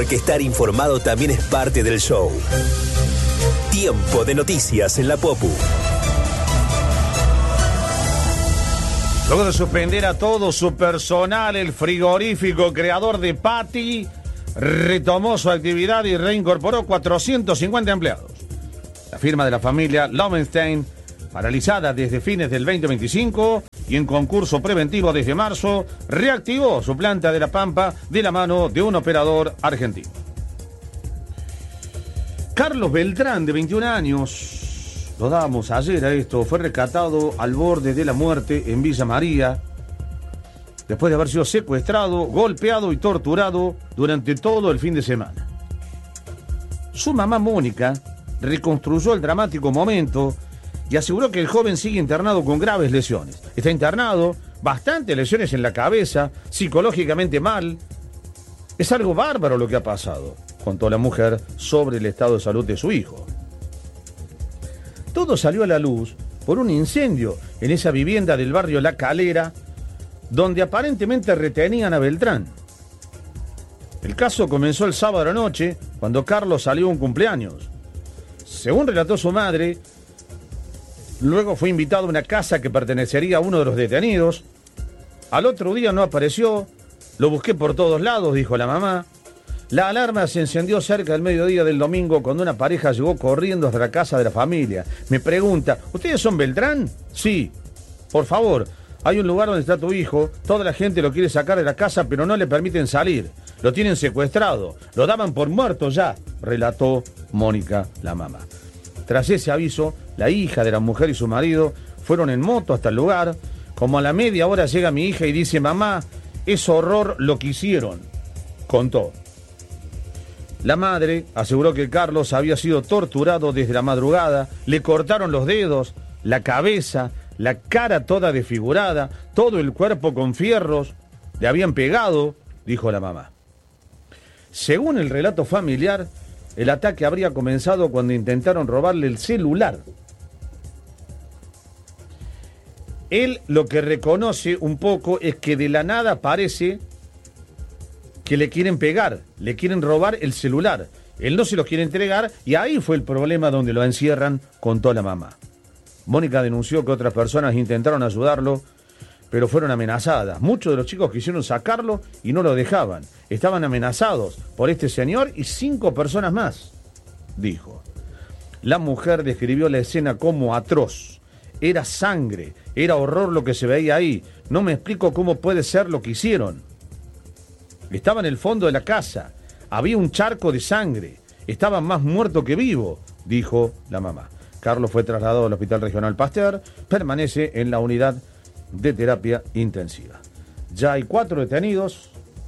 Porque estar informado también es parte del show. Tiempo de noticias en la Popu. Luego de suspender a todo su personal, el frigorífico creador de Patty retomó su actividad y reincorporó 450 empleados. La firma de la familia Lowenstein, paralizada desde fines del 2025 y en concurso preventivo desde marzo, reactivó su planta de La Pampa de la mano de un operador argentino. Carlos Beltrán, de 21 años, lo dábamos ayer a esto, fue rescatado al borde de la muerte en Villa María, después de haber sido secuestrado, golpeado y torturado durante todo el fin de semana. Su mamá Mónica reconstruyó el dramático momento y aseguró que el joven sigue internado con graves lesiones. Está internado, bastantes lesiones en la cabeza, psicológicamente mal. Es algo bárbaro lo que ha pasado, contó la mujer sobre el estado de salud de su hijo. Todo salió a la luz por un incendio en esa vivienda del barrio La Calera, donde aparentemente retenían a Beltrán. El caso comenzó el sábado anoche, cuando Carlos salió a un cumpleaños. Según relató su madre, luego fue invitado a una casa que pertenecería a uno de los detenidos. Al otro día no apareció, lo busqué por todos lados, dijo la mamá. La alarma se encendió cerca del mediodía del domingo cuando una pareja llegó corriendo hasta la casa de la familia. Me pregunta, ¿ustedes son Beltrán? Sí. Por favor, hay un lugar donde está tu hijo, toda la gente lo quiere sacar de la casa pero no le permiten salir. Lo tienen secuestrado, lo daban por muerto ya, relató Mónica, la mamá. Tras ese aviso, la hija de la mujer y su marido fueron en moto hasta el lugar. Como a la media hora llega mi hija y dice, mamá, es horror lo que hicieron, contó. La madre aseguró que Carlos había sido torturado desde la madrugada, le cortaron los dedos, la cabeza, la cara toda desfigurada, todo el cuerpo con fierros, le habían pegado, dijo la mamá. Según el relato familiar, el ataque habría comenzado cuando intentaron robarle el celular. Él lo que reconoce un poco es que de la nada parece que le quieren pegar, le quieren robar el celular. Él no se los quiere entregar y ahí fue el problema donde lo encierran, contó la mamá. Mónica denunció que otras personas intentaron ayudarlo, pero fueron amenazadas. Muchos de los chicos quisieron sacarlo y no lo dejaban. Estaban amenazados por este señor y 5 personas más, dijo. La mujer describió la escena como atroz. Era sangre, era horror lo que se veía ahí. No me explico cómo puede ser lo que hicieron. Estaba en el fondo de la casa, había un charco de sangre, estaba más muerto que vivo, dijo la mamá. Carlos fue trasladado al Hospital Regional Pasteur, permanece en la unidad de terapia intensiva. Ya hay 4 detenidos,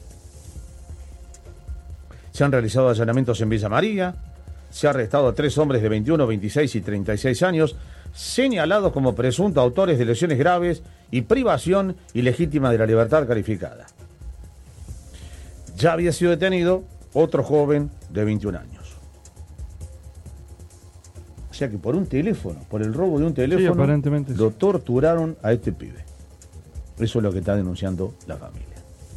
se han realizado allanamientos en Villa María, se ha arrestado a 3 hombres de 21, 26 y 36 años, señalados como presuntos autores de lesiones graves y privación ilegítima de la libertad calificada. Ya había sido detenido otro joven de 21 años. O sea que por un teléfono, por el robo de un teléfono, sí, aparentemente lo torturaron a este pibe. Eso es lo que está denunciando la familia.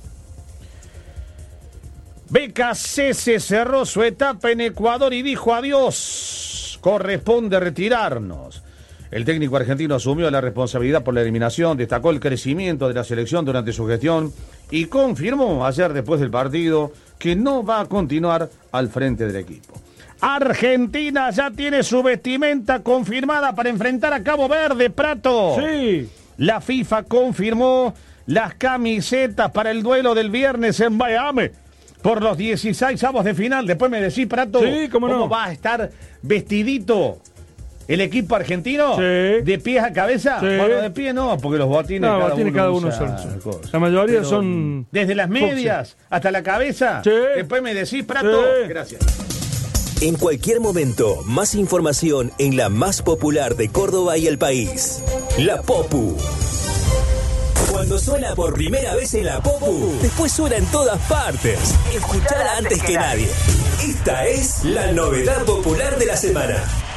BKC se cerró su etapa en Ecuador y dijo adiós. Corresponde retirarnos. El técnico argentino asumió la responsabilidad por la eliminación, destacó el crecimiento de la selección durante su gestión y confirmó ayer después del partido que no va a continuar al frente del equipo. Argentina ya tiene su vestimenta confirmada para enfrentar a Cabo Verde, Prato. Sí. La FIFA confirmó las camisetas para el duelo del viernes en Miami por los 16avos de final. Después me decís, Prato, sí, ¿cómo va a estar vestidito el equipo argentino? Sí. ¿De pies a cabeza? Sí. Bueno, de pie no, porque los botines, cada uno son. La mayoría pero son... desde las medias hasta la cabeza. Sí. Después me decís, Prato. Sí. Gracias. En cualquier momento, más información en la más popular de Córdoba y el país. La Popu. Cuando suena por primera vez en la Popu, después suena en todas partes. Escuchala antes que nadie. Esta es la novedad popular de la semana.